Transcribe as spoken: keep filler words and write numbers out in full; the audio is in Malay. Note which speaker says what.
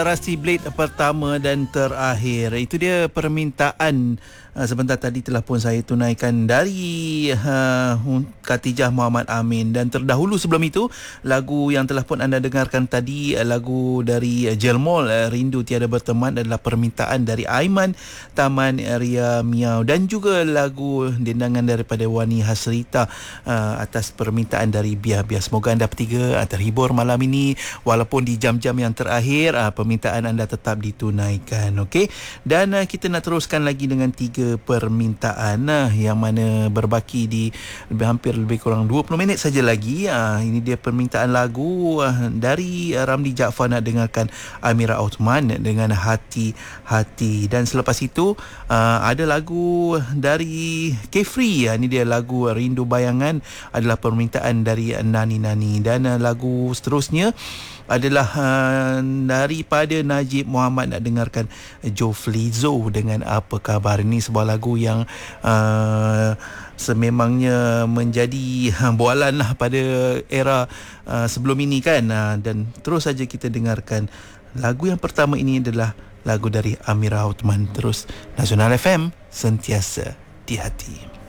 Speaker 1: Rasi Blade pertama dan terakhir. Itu dia permintaan uh, sebentar tadi telah pun saya tunaikan dari uh, Khatijah Muhammad Amin. Dan terdahulu sebelum itu, lagu yang telah pun anda dengarkan tadi, uh, lagu dari uh, Jelmol, uh, Rindu Tiada Berteman, adalah permintaan dari Aiman Taman Ria Miau. Dan juga lagu dendangan daripada Wani Hasrita uh, atas permintaan dari Biah Biah. Semoga anda bertiga uh, terhibur malam ini walaupun di jam-jam yang terakhir uh, permintaan anda tetap ditunaikan. Okey, dan uh, kita nak teruskan lagi dengan tiga permintaan uh, yang mana berbaki di lebih hampir lebih kurang dua puluh minit saja lagi. Uh, ini dia permintaan lagu uh, dari uh, Ramli Jaafar, nak dengarkan Amira Othman dengan Hati-Hati. Dan selepas itu uh, ada lagu dari Kefri. Uh, ini dia lagu Rindu Bayangan, adalah permintaan dari Nani Nani. Dan uh, lagu seterusnya adalah uh, daripada Najib Muhammad, nak dengarkan Joflizo dengan Apa Khabar. Ini sebuah lagu yang uh, sememangnya menjadi bualan lah pada era uh, sebelum ini kan. Uh, dan terus saja kita dengarkan lagu yang pertama. Ini adalah lagu dari Amira Othman. Terus Nasional F M, sentiasa di hati.